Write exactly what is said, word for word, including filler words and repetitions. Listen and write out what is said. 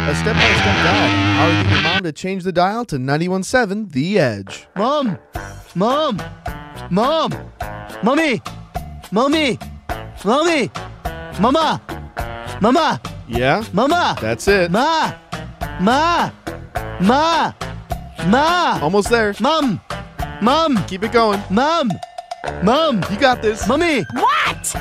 a step-by-step guide on how to get your mom to change the dial to ninety-one point seven The Edge. Mom! Mom! Mom! Mommy! Mommy! Mommy! Mama! Mama! Yeah? Mama! That's it. Ma! Ma! Ma! Ma! Almost there. Mom! Mom! Keep it going. Mom! Mom! You got this. Mommy! What?